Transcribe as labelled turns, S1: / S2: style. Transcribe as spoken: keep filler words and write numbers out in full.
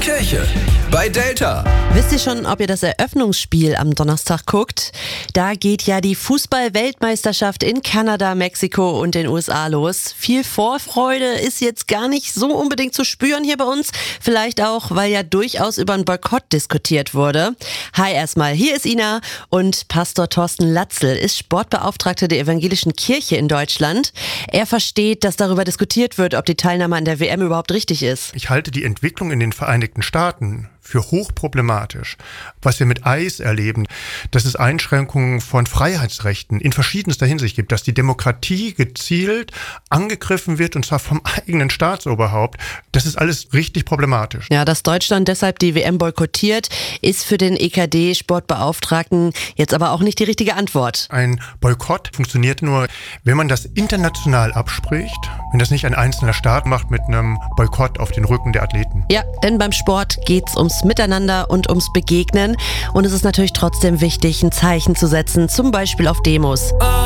S1: Kirche bei Delta.
S2: Wisst ihr schon, ob ihr das Eröffnungsspiel am Donnerstag guckt? Da geht ja die Fußball-Weltmeisterschaft in Kanada, Mexiko und den U S A los. Viel Vorfreude ist jetzt gar nicht so unbedingt zu spüren hier bei uns. Vielleicht auch, weil ja durchaus über einen Boykott diskutiert wurde. Hi erstmal, hier ist Ina und Pastor Thorsten Latzel ist Sportbeauftragter der Evangelischen Kirche in Deutschland. Er versteht, dass darüber diskutiert wird, ob die Teilnahme an der W M überhaupt richtig ist.
S3: Ich halte die Entwicklung in den Vereinigten Staaten für hochproblematisch. Was wir mit I C E erleben, dass es Einschränkungen von Freiheitsrechten in verschiedenster Hinsicht gibt, dass die Demokratie gezielt angegriffen wird und zwar vom eigenen Staatsoberhaupt. Das ist alles richtig problematisch.
S2: Ja, dass Deutschland deshalb die W M boykottiert, ist für den E K D-Sportbeauftragten jetzt aber auch nicht die richtige Antwort.
S3: Ein Boykott funktioniert nur, wenn man das international abspricht, wenn das nicht ein einzelner Staat macht mit einem Boykott auf den Rücken der Athleten.
S2: Ja, denn beim Sport geht's ums Miteinander und ums Begegnen. Und es ist natürlich trotzdem wichtig, ein Zeichen zu setzen, zum Beispiel auf Demos.